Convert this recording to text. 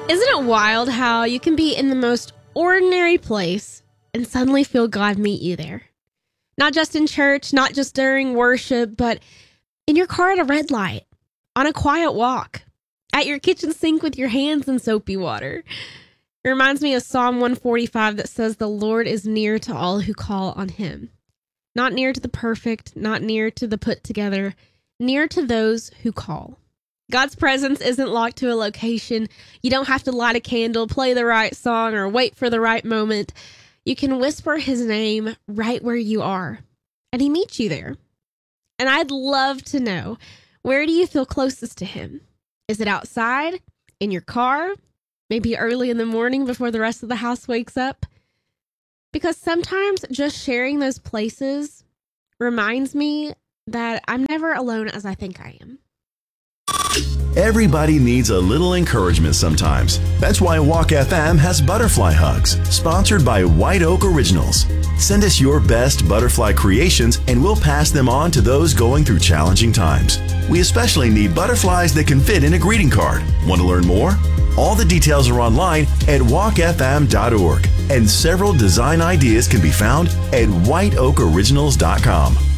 Isn't it wild how you can be in the most ordinary place and suddenly feel God meet you there? Not just in church, not just during worship, but in your car at a red light, on a quiet walk, at your kitchen sink with your hands in soapy water. It reminds me of Psalm 145 that says, "The Lord is near to all who call on him." Not near to the perfect, not near to the put together, near to those who call. God's presence isn't locked to a location. You don't have to light a candle, play the right song, or wait for the right moment. You can whisper his name right where you are, and he meets you there. And I'd love to know, where do you feel closest to him? Is it outside, in your car, maybe early in the morning before the rest of the house wakes up? Because sometimes just sharing those places reminds me that I'm never alone as I think I am. Everybody needs a little encouragement sometimes. That's why Walk FM has Butterfly Hugs, sponsored by White Oak Originals. Send us your best butterfly creations and we'll pass them on to those going through challenging times. We especially need butterflies that can fit in a greeting card. Want to learn more? All the details are online at walkfm.org, and several design ideas can be found at whiteoakoriginals.com.